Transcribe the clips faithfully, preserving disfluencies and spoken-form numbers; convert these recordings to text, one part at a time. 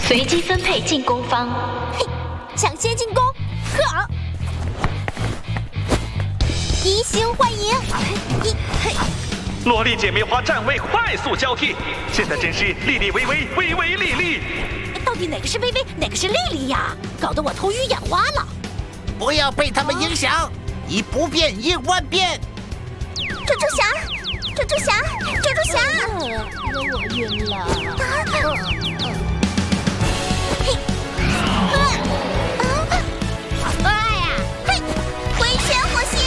随机分配进攻方。 嘿，抢先进攻，呵！移形换影，一嘿。 萝莉姐妹花站位快速交替，现在真是莉莉微微，微微莉莉。 到底哪个是微微，哪个是莉莉呀？搞得我头晕眼花了。 不要被他们影响，以不变应万变。 蜘蛛侠，蜘蛛侠，蜘蛛侠！我晕了。嘿，哎呀，嘿，回旋火星！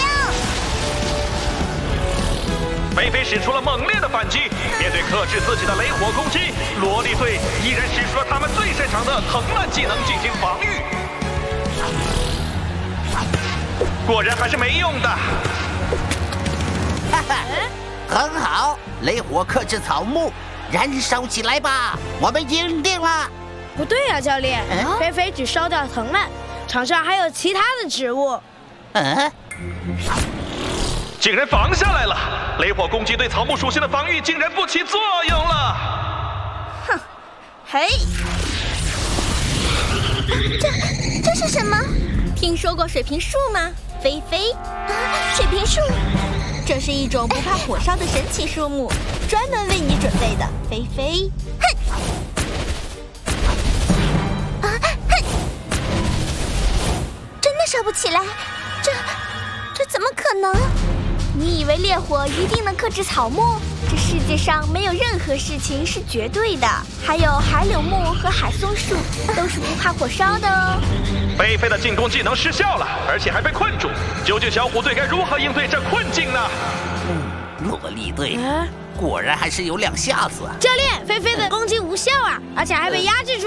菲菲使出了猛烈的反击，面对克制自己的雷火攻击，萝莉队依然使出了他们最擅长的藤蔓技能进行防御。果然还是没用的。 哈哈，很好，雷火克制草木，燃烧起来吧！我们赢定了。 不对呀、啊，教练， 嗯、 菲菲只烧掉藤蔓，场上还有其他的植物。 嗯。 竟然防下来了！雷火攻击对草木属性的防御竟然不起作用了！ 哼，嘿，这这是什么？听说过水平树吗？菲菲，啊，水平树，这是一种不怕火烧的神奇树木，专门为你准备的。菲菲，哼，啊，哼，真的烧不起来，这这怎么可能？你以为烈火一定能克制草木？这世界上没有任何事情是绝对的，还有海柳木和海松树都是不怕火烧的哦。 菲菲的进攻技能失效了，而且还被困住，究竟小虎队该如何应对这困境呢？ 嗯，萝莉队、啊、果然还是有两下子啊！ 教练，菲菲的攻击无效啊，而且还被压制住。